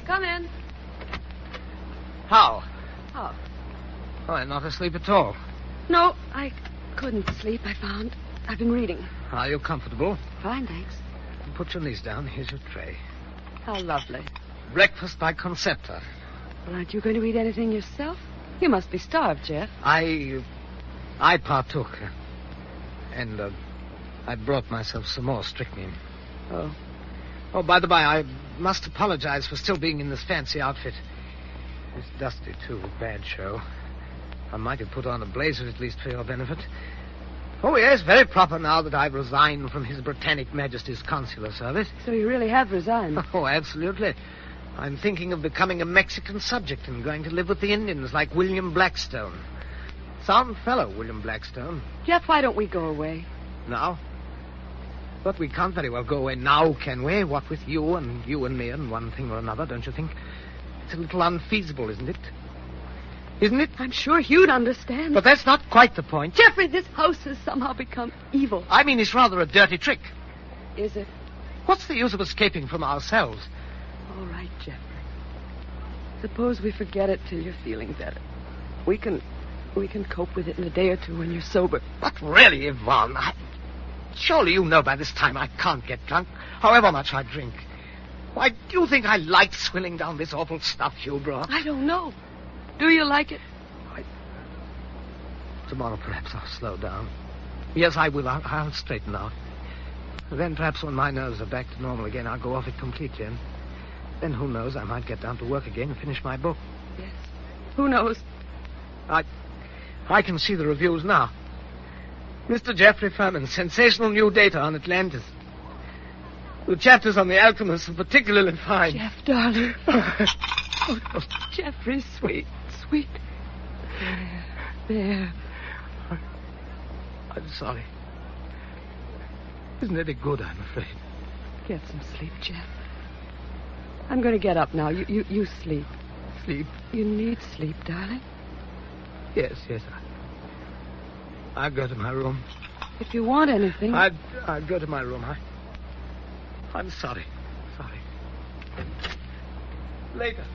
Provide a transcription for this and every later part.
Come in. How? Oh. Oh, I'm not asleep at all. No, I couldn't sleep, I found. I've been reading. Are you comfortable? Fine, thanks. Put your knees down. Here's your tray. How lovely. Breakfast by Concepta. Well, aren't you going to eat anything yourself? You must be starved, Jeff. I partook. And I brought myself some more strychnine. Oh. Oh, by the by, I must apologize for still being in this fancy outfit. It's dusty, too. Bad show. I might have put on a blazer, at least for your benefit. Oh, yes, very proper now that I've resigned from His Britannic Majesty's consular service. So you really have resigned? Oh, absolutely. I'm thinking of becoming a Mexican subject and going to live with the Indians like William Blackstone. Sound fellow, William Blackstone. Jeff, why don't we go away? Now? But we can't very well go away now, can we? What with you and me and one thing or another, don't you think? It's a little unfeasible, isn't it? Isn't it? I'm sure Hugh'd understand. But that's not quite the point. Jeffrey, this house has somehow become evil. I mean, it's rather a dirty trick. Is it? What's the use of escaping from ourselves? All right, Jeffrey. Suppose we forget it till you're feeling better. We can cope with it in a day or two when you're sober. But really, Yvonne, surely you know by this time I can't get drunk, however much I drink. Why, do you think I like swilling down this awful stuff you brought? I don't know. Do you like it? Tomorrow, perhaps, I'll slow down. Yes, I will. I'll straighten out. Then, perhaps, when my nerves are back to normal again, I'll go off it completely. And then, who knows, I might get down to work again and finish my book. Yes. Who knows? I can see the reviews now. Mr. Geoffrey Furman, sensational new data on Atlantis. The chapters on the alchemists are particularly fine. Jeff, darling. Oh, Jeffrey, sweet. There. I'm sorry. Isn't any good, I'm afraid. Get some sleep, Jeff. I'm going to get up now. You sleep. Sleep? You need sleep, darling. Yes. I'll go to my room. If you want anything... I'll go to my room. I'm sorry. Later.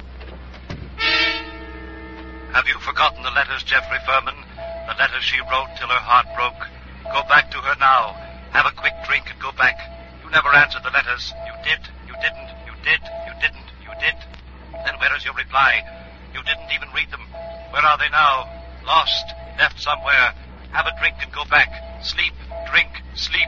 Have you forgotten the letters, Geoffrey Furman? The letters she wrote till her heart broke? Go back to her now. Have a quick drink and go back. You never answered the letters. You did. You didn't. You did. You didn't. You did. Then where is your reply? You didn't even read them. Where are they now? Lost. Left somewhere. Have a drink and go back. Sleep. Drink. Sleep.